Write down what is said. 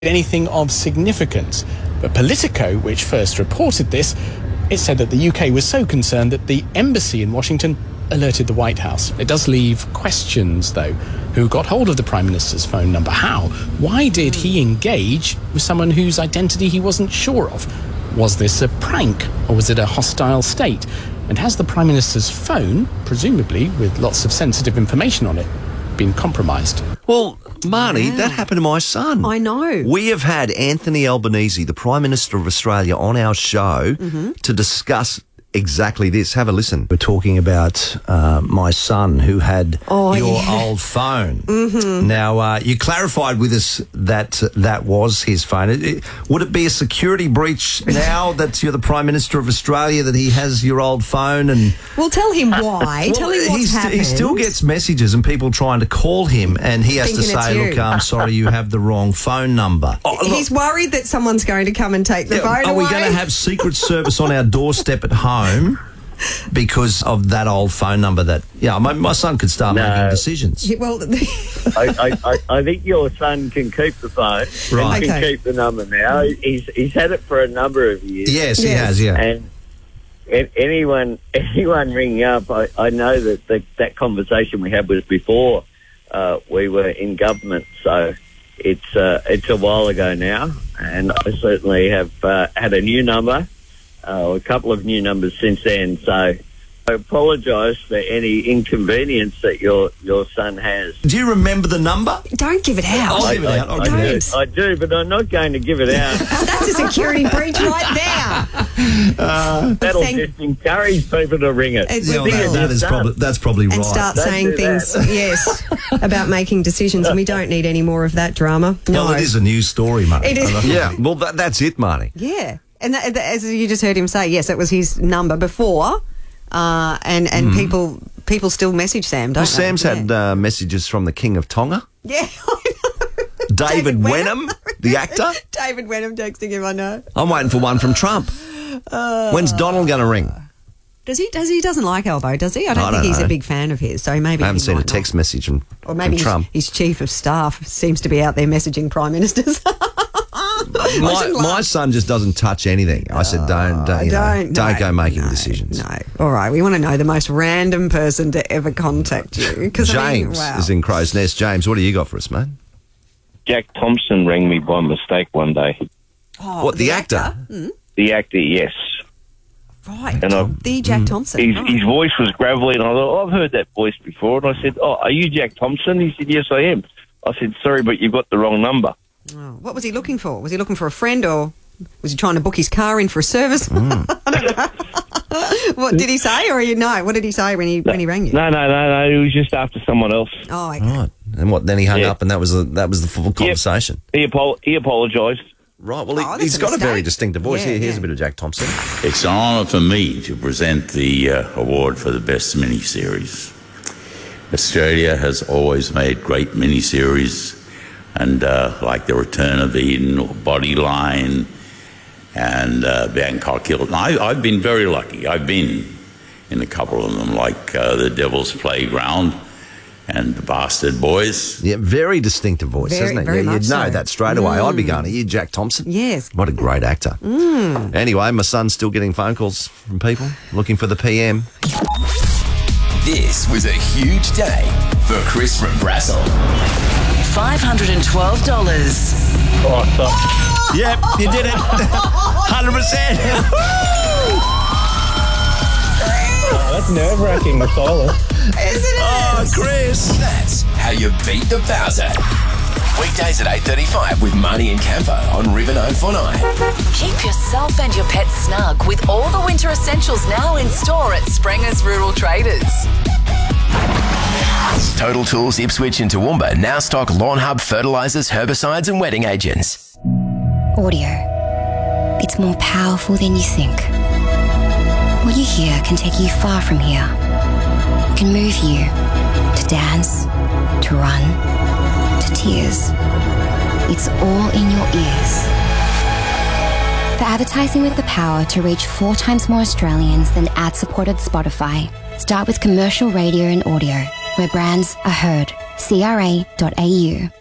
anything of significance. But Politico, which first reported this, it said that the UK was so concerned that the embassy in Washington alerted the White House. It does leave questions, though. Who got hold of the Prime Minister's phone number? How? Why did he engage with someone whose identity he wasn't sure of? Was this a prank, or was it a hostile state? And has the Prime Minister's phone, presumably with lots of sensitive information on it, been compromised? Well, Marnie, that happened to my son. I know. We have had Anthony Albanese, the Prime Minister of Australia, on our show to discuss exactly this. Have a listen. We're talking about my son who had your old phone. Now, you clarified with us that that was his phone. Would it be a security breach now that you're the Prime Minister of Australia that he has your old phone? And well, tell him why. Tell him what's happened. He still gets messages and people trying to call him, and he has to say, look, I'm sorry, you have the wrong phone number. He's worried that someone's going to come and take the phone away. Are we going to have Secret Service on our doorstep at home because of that old phone number that, my son could start making decisions? Well, I think your son can keep the phone. Right. He can keep the number now. He's had it for a number of years. Yes, he has, yeah. And anyone ringing up, I know that conversation we had was before we were in government, so it's a while ago now, and I certainly have had a new number. A couple of new numbers since then, so I apologise for any inconvenience that your son has. Do you remember the number? Don't give it out. I'll give it out. I do, but I'm not going to give it out. That's a security breach right there. That'll just encourage people to ring it. That's probably right. And start saying things, about making decisions, and we don't need any more of that drama. No. Well, it is a news story, Marnie. It is. Yeah, well, that's it, Marnie. Yeah. And as you just heard him say, yes, it was his number before, and people still message Sam, don't they? Sam's had messages from the King of Tonga. Yeah, I know. David Wenham, the actor. David Wenham texting him, I know. I'm waiting for one from Trump. When's Donald going to ring? Does he? He doesn't like Albo, does he? I don't think he's a big fan of his, so maybe I haven't seen a text message from Trump. His chief of staff seems to be out there messaging prime ministers. My son just doesn't touch anything. I said, don't go making decisions. No. All right. We want to know the most random person to ever contact you. James is in Crow's Nest. James, what do you got for us, mate? Jack Thompson rang me by mistake one day. Oh, what, the actor? The actor, yes. Right. And the Jack Thompson. His voice was gravelly, and I thought, I've heard that voice before. And I said, are you Jack Thompson? He said, yes, I am. I said, sorry, but you've got the wrong number. Oh, what was he looking for? Was he looking for a friend, or was he trying to book his car in for a service? I don't know. What did he say, or what did he say when he rang you? No. He was just after someone else. Oh, okay. Right. And what? Then he hung up, and that was the full conversation. Yep. He apologised. Right. Well, he's got a very distinctive voice. Here's a bit of Jack Thompson. It's an honour for me to present the award for the best miniseries. Australia has always made great miniseries. And like The Return of Eden or Bodyline and Bangkok Hilton. I've been very lucky. I've been in a couple of them, like The Devil's Playground and The Bastard Boys. Yeah, very distinctive voice, hasn't it? Very much you'd know that straight away. I'd be going, are you Jack Thompson? Yes. What a great actor. Anyway, my son's still getting phone calls from people looking for the PM. This was a huge day for Chris from Brassel. $512. Awesome. Yep, you did it. 100%. That's nerve-wracking, the silence. Isn't it? Oh, Chris. That's how you beat the Bowser. Weekdays at 8:35 with Marnie and Campo on River 949. Keep yourself and your pets snug with all the winter essentials now in store at Sprenger's Rural Traders. Total Tools Ipswich and Toowoomba now stock Lawn Hub fertilisers, herbicides and wetting agents. Audio. It's more powerful than you think. What you hear can take you far from here. It can move you to dance, to run, to tears. It's all in your ears. For advertising with the power to reach 4 times more Australians than ad-supported Spotify, start with commercial radio and audio, where brands are heard. CRA.au